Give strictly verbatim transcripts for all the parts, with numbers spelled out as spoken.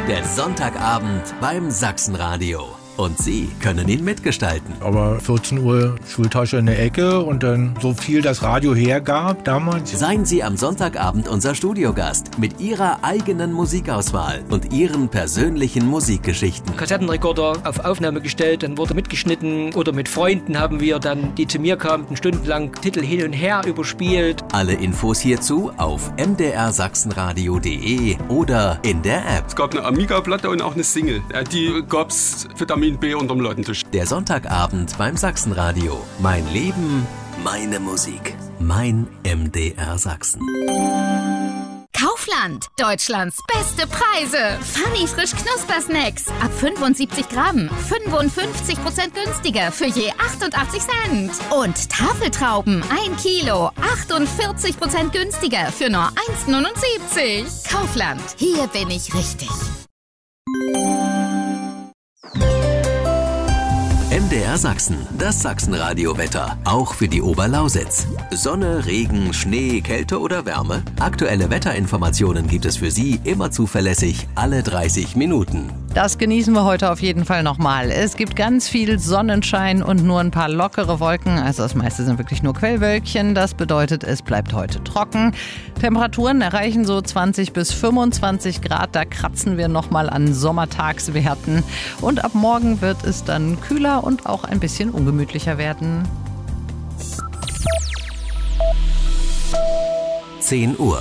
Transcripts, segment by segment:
Der Sonntagabend beim Sachsenradio. Und Sie können ihn mitgestalten. Aber vierzehn Uhr Schultasche in der Ecke und dann so viel das Radio hergab damals. Seien Sie am Sonntagabend unser Studiogast mit Ihrer eigenen Musikauswahl und Ihren persönlichen Musikgeschichten. Kassettenrekorder auf Aufnahme gestellt, dann wurde mitgeschnitten oder mit Freunden haben wir dann, die zu mir kamen, stundenlang Titel hin und her überspielt. Alle Infos hierzu auf m d r sachsenradio punkt d e oder in der App. Es gab eine Amiga-Platte und auch eine Single. Die gab's Vitamin B unterm Ladentisch. Der Sonntagabend beim Sachsenradio. Mein Leben, meine Musik. Mein M D R Sachsen. Kaufland. Deutschlands beste Preise. Funny frisch Knuspersnacks. Ab fünfundsiebzig Gramm. fünfundfünfzig Prozent günstiger für je achtundachtzig Cent. Und Tafeltrauben. ein Kilo. achtundvierzig Prozent günstiger für nur eins neunundsiebzig. Kaufland. Hier bin ich richtig. M D R Sachsen, das Sachsenradio-Wetter, auch für die Oberlausitz. Sonne, Regen, Schnee, Kälte oder Wärme? Aktuelle Wetterinformationen gibt es für Sie immer zuverlässig alle dreißig Minuten. Das genießen wir heute auf jeden Fall nochmal. Es gibt ganz viel Sonnenschein und nur ein paar lockere Wolken. Also das meiste sind wirklich nur Quellwölkchen. Das bedeutet, es bleibt heute trocken. Temperaturen erreichen so zwanzig bis fünfundzwanzig Grad. Da kratzen wir nochmal an Sommertagswerten. Und ab morgen wird es dann kühler und auch ein bisschen ungemütlicher werden. zehn Uhr.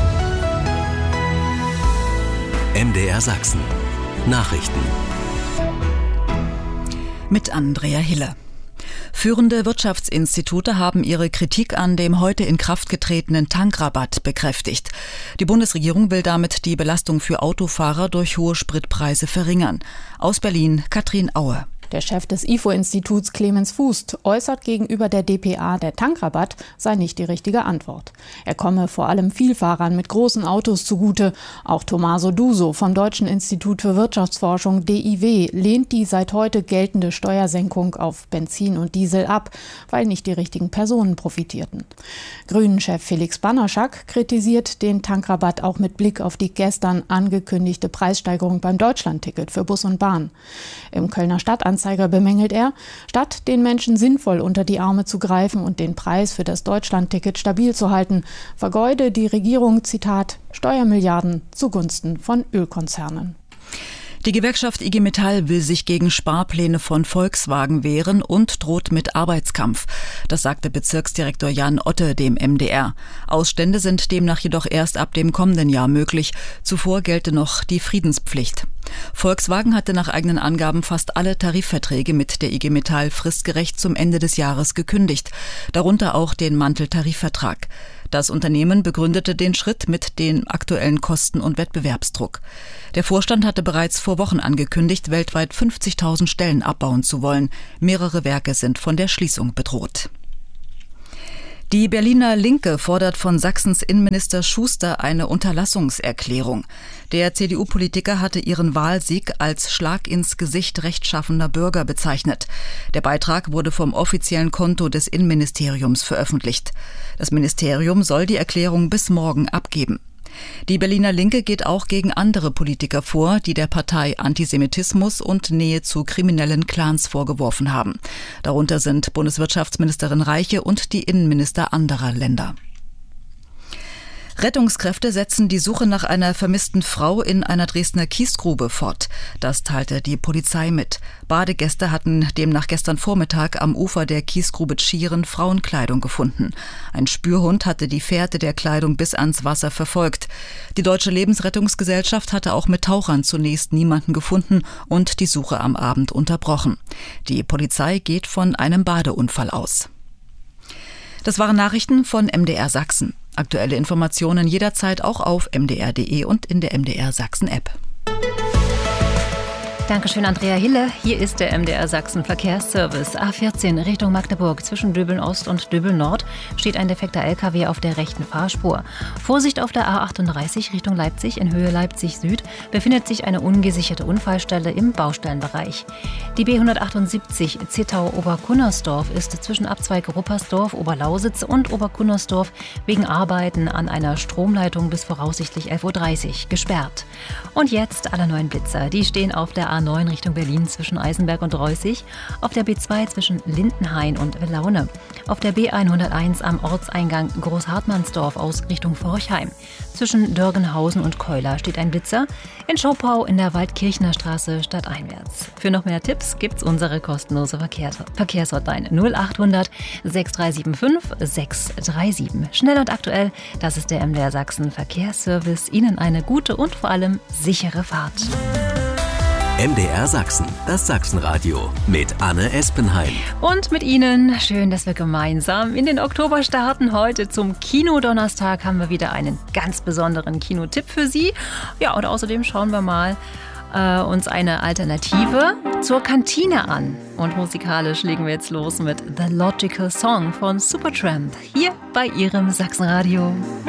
M D R Sachsen. Nachrichten. Mit Andrea Hille. Führende Wirtschaftsinstitute haben ihre Kritik an dem heute in Kraft getretenen Tankrabatt bekräftigt. Die Bundesregierung will damit die Belastung für Autofahrer durch hohe Spritpreise verringern. Aus Berlin, Katrin Aue. Der Chef des I F O-Instituts Clemens Fuß äußert gegenüber der d p a, der Tankrabatt sei nicht die richtige Antwort. Er komme vor allem Vielfahrern mit großen Autos zugute. Auch Tommaso Duso vom Deutschen Institut für Wirtschaftsforschung D I W lehnt die seit heute geltende Steuersenkung auf Benzin und Diesel ab, weil nicht die richtigen Personen profitierten. Grünen-Chef Felix Bannerschak kritisiert den Tankrabatt auch mit Blick auf die gestern angekündigte Preissteigerung beim Deutschlandticket für Bus und Bahn. Im Kölner Stadtanzeiger bemängelt er, statt den Menschen sinnvoll unter die Arme zu greifen und den Preis für das Deutschlandticket stabil zu halten, vergeude die Regierung, Zitat, Steuermilliarden zugunsten von Ölkonzernen. Die Gewerkschaft I G Metall will sich gegen Sparpläne von Volkswagen wehren und droht mit Arbeitskampf. Das sagte Bezirksdirektor Jan Otte dem M D R. Ausstände sind demnach jedoch erst ab dem kommenden Jahr möglich. Zuvor gelte noch die Friedenspflicht. Volkswagen hatte nach eigenen Angaben fast alle Tarifverträge mit der I G Metall fristgerecht zum Ende des Jahres gekündigt, darunter auch den Mantel-Tarifvertrag. Das Unternehmen begründete den Schritt mit dem aktuellen Kosten- und Wettbewerbsdruck. Der Vorstand hatte bereits vor Wochen angekündigt, weltweit fünfzigtausend Stellen abbauen zu wollen. Mehrere Werke sind von der Schließung bedroht. Die Berliner Linke fordert von Sachsens Innenminister Schuster eine Unterlassungserklärung. Der C D U-Politiker hatte ihren Wahlsieg als Schlag ins Gesicht rechtschaffener Bürger bezeichnet. Der Beitrag wurde vom offiziellen Konto des Innenministeriums veröffentlicht. Das Ministerium soll die Erklärung bis morgen abgeben. Die Berliner Linke geht auch gegen andere Politiker vor, die der Partei Antisemitismus und Nähe zu kriminellen Clans vorgeworfen haben. Darunter sind Bundeswirtschaftsministerin Reiche und die Innenminister anderer Länder. Rettungskräfte setzen die Suche nach einer vermissten Frau in einer Dresdner Kiesgrube fort. Das teilte die Polizei mit. Badegäste hatten demnach gestern Vormittag am Ufer der Kiesgrube Tschirren Frauenkleidung gefunden. Ein Spürhund hatte die Fährte der Kleidung bis ans Wasser verfolgt. Die Deutsche Lebensrettungsgesellschaft hatte auch mit Tauchern zunächst niemanden gefunden und die Suche am Abend unterbrochen. Die Polizei geht von einem Badeunfall aus. Das waren Nachrichten von M D R Sachsen. Aktuelle Informationen jederzeit auch auf m d r punkt d e und in der M D R Sachsen App. Dankeschön, Andrea Hille. Hier ist der M D R Sachsen Verkehrsservice. A vierzehn Richtung Magdeburg. Zwischen Döbeln Ost und Döbeln Nord steht ein defekter L K W auf der rechten Fahrspur. Vorsicht auf der A achtunddreißig Richtung Leipzig in Höhe Leipzig Süd befindet sich eine ungesicherte Unfallstelle im Baustellenbereich. Die B hundertachtundsiebzig Zittau-Oberkunnersdorf ist zwischen Abzweig Ruppersdorf, Oberlausitz und Oberkunnersdorf wegen Arbeiten an einer Stromleitung bis voraussichtlich elf Uhr dreißig gesperrt. Und jetzt alle neuen Blitzer. Die stehen auf der A neun Richtung Berlin zwischen Eisenberg und Reußig, auf der B zwei zwischen Lindenhain und Laune, auf der B hunderteins am Ortseingang Großhartmannsdorf aus Richtung Forchheim. Zwischen Dörgenhausen und Keuler steht ein Blitzer, in Schopau in der Waldkirchner Straße stadteinwärts. Für noch mehr Tipps gibt's unsere kostenlose Verkehrs- Verkehrshotline null achthundert sechs drei sieben fünf sechs drei sieben. Schnell und aktuell, das ist der M D R Sachsen Verkehrsservice. Ihnen eine gute und vor allem sichere Fahrt. M D R Sachsen, das Sachsenradio mit Anne Espenheim. Und mit Ihnen, schön, dass wir gemeinsam in den Oktober starten. Heute zum Kinodonnerstag haben wir wieder einen ganz besonderen Kinotipp für Sie. Ja, und außerdem schauen wir mal äh, uns eine Alternative zur Kantine an. Und musikalisch legen wir jetzt los mit The Logical Song von Supertramp hier bei Ihrem Sachsenradio.